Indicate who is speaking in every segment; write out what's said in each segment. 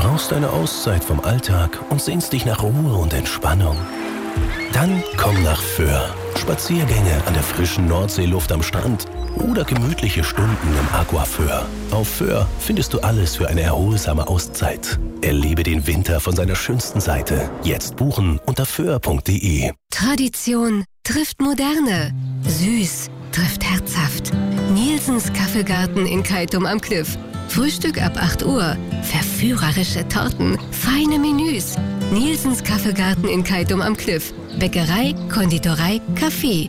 Speaker 1: brauchst eine Auszeit vom Alltag und sehnst dich nach Ruhe und Entspannung? Dann komm nach Föhr. Spaziergänge an der frischen Nordseeluft am Strand oder gemütliche Stunden im Aquaföhr. Auf Föhr findest du alles für eine erholsame Auszeit. Erlebe den Winter von seiner schönsten Seite. Jetzt buchen unter föhr.de.
Speaker 2: Tradition trifft Moderne. Süß trifft herzhaft. Nielsens Kaffeegarten in Keitum am Kliff. Frühstück ab 8 Uhr. Verführerische Torten. Feine Menüs. Nielsens Kaffeegarten in Keitum am Kliff. Bäckerei, Konditorei, Kaffee.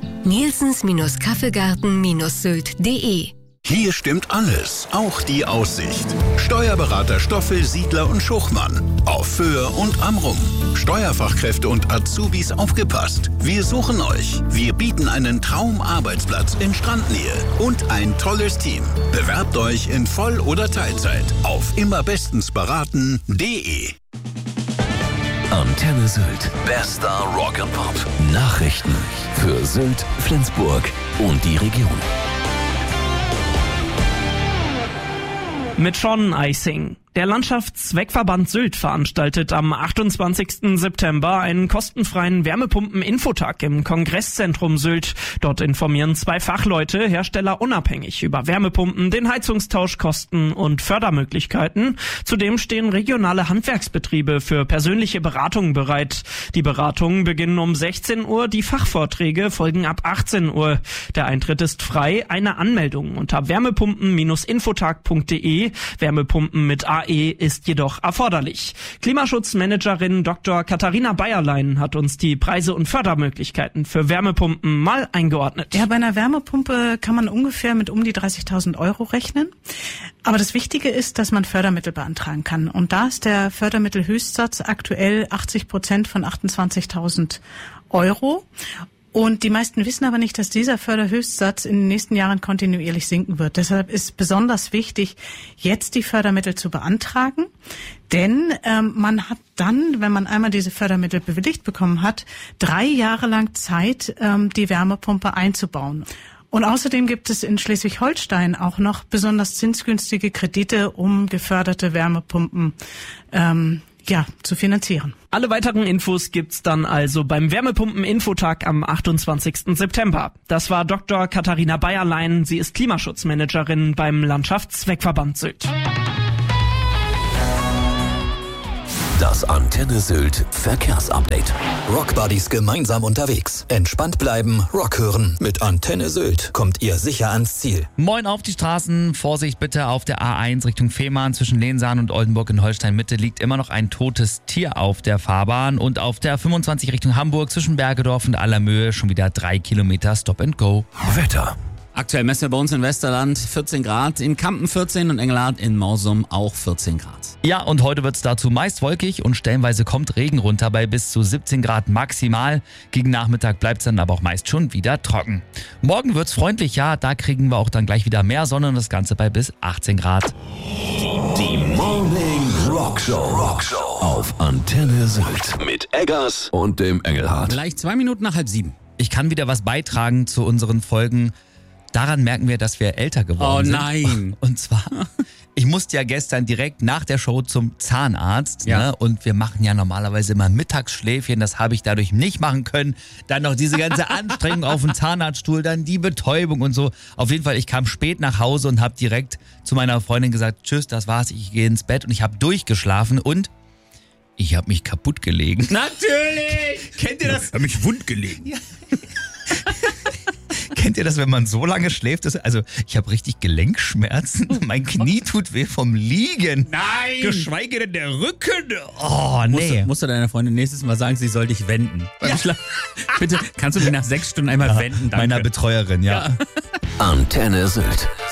Speaker 2: Nielsens-Kaffeegarten-sylt.de.
Speaker 3: Hier stimmt alles, auch die Aussicht. Steuerberater Stoffel, Siedler und Schuchmann. Auf Föhr und Amrum. Steuerfachkräfte und Azubis aufgepasst. Wir suchen euch. Wir bieten einen Traumarbeitsplatz in Strandnähe und ein tolles Team. Bewerbt euch in Voll- oder Teilzeit auf immerbestensberaten.de.
Speaker 1: Antenne Sylt. Bester Rock and Pop. Nachrichten für Sylt, Flensburg und die Region.
Speaker 4: Mit Sean Eising. Der Landschaftszweckverband Sylt veranstaltet am 28. September einen kostenfreien Wärmepumpen-Infotag im Kongresszentrum Sylt. Dort informieren 2 Fachleute, Hersteller unabhängig über Wärmepumpen, den Heizungstausch, Kosten und Fördermöglichkeiten. Zudem stehen regionale Handwerksbetriebe für persönliche Beratungen bereit. Die Beratungen beginnen um 16 Uhr, die Fachvorträge folgen ab 18 Uhr. Der Eintritt ist frei, eine Anmeldung unter wärmepumpen-infotag.de. Wärmepumpen mit AE ist jedoch erforderlich. Klimaschutzmanagerin Dr. Katharina Bayerlein hat uns die Preise und Fördermöglichkeiten für Wärmepumpen mal eingeordnet.
Speaker 5: Ja, bei einer Wärmepumpe kann man ungefähr mit um die 30.000 Euro rechnen. Aber das Wichtige ist, dass man Fördermittel beantragen kann. Und da ist der Fördermittelhöchstsatz aktuell 80% von 28.000 Euro. Und die meisten wissen aber nicht, dass dieser Förderhöchstsatz in den nächsten Jahren kontinuierlich sinken wird. Deshalb ist besonders wichtig, jetzt die Fördermittel zu beantragen. Denn man hat dann, wenn man einmal diese Fördermittel bewilligt bekommen hat, 3 Jahre lang Zeit, die Wärmepumpe einzubauen. Und außerdem gibt es in Schleswig-Holstein auch noch besonders zinsgünstige Kredite, um geförderte Wärmepumpen zu finanzieren.
Speaker 4: Alle weiteren Infos gibt's dann also beim Wärmepumpen-Infotag am 28. September. Das war Dr. Katharina Bayerlein. Sie ist Klimaschutzmanagerin beim Landschaftszweckverband Sylt.
Speaker 1: Das Antenne Sylt Verkehrsupdate.
Speaker 6: Rockbuddies gemeinsam unterwegs. Entspannt bleiben, Rock hören. Mit Antenne Sylt kommt ihr sicher ans Ziel.
Speaker 7: Moin auf die Straßen. Vorsicht bitte auf der A1 Richtung Fehmarn zwischen Lehnsahn und Oldenburg in Holstein-Mitte liegt immer noch ein totes Tier auf der Fahrbahn. Und auf der 25 Richtung Hamburg zwischen Bergedorf und Allermöhe schon wieder 3 Kilometer Stop and Go.
Speaker 1: Wetter.
Speaker 8: Aktuell messen wir bei uns in Westerland 14 Grad, in Kampen 14 und Engelhardt in Mausum auch 14 Grad.
Speaker 7: Ja, und heute wird's dazu meist wolkig und stellenweise kommt Regen runter bei bis zu 17 Grad maximal. Gegen Nachmittag bleibt's dann aber auch meist schon wieder trocken. Morgen wird's freundlich, ja, da kriegen wir auch dann gleich wieder mehr Sonne und das Ganze bei bis 18 Grad.
Speaker 1: Die Morning Rockshow auf Antenne Sylt mit Eggers und dem Engelhardt.
Speaker 8: Gleich 2 Minuten nach 6:30.
Speaker 7: Ich kann wieder was beitragen zu unseren Folgen. Daran merken wir, dass wir älter geworden sind.
Speaker 8: Oh nein.
Speaker 7: Und zwar, ich musste ja gestern direkt nach der Show zum Zahnarzt.
Speaker 8: Ja.
Speaker 7: Ne? Und wir machen ja normalerweise immer Mittagsschläfchen. Das habe ich dadurch nicht machen können. Dann noch diese ganze Anstrengung auf dem Zahnarztstuhl, dann die Betäubung und so. Auf jeden Fall, ich kam spät nach Hause und habe direkt zu meiner Freundin gesagt, tschüss, das war's, ich gehe ins Bett. Und ich habe durchgeschlafen und ich habe mich kaputt gelegen.
Speaker 8: Natürlich!
Speaker 7: Kennt ihr das?
Speaker 6: Ich habe mich wund gelegen.
Speaker 7: Ja. Kennt ihr das, wenn man so lange schläft? Also ich habe richtig Gelenkschmerzen. Mein Knie tut weh vom Liegen.
Speaker 8: Nein!
Speaker 7: Geschweige denn der Rücken. Oh, nee.
Speaker 8: Musst du deiner Freundin nächstes Mal sagen, sie soll dich wenden. Bitte, kannst du mich nach 6 Stunden einmal wenden? Danke.
Speaker 7: Meiner Betreuerin, ja.
Speaker 1: Antenne Sylt.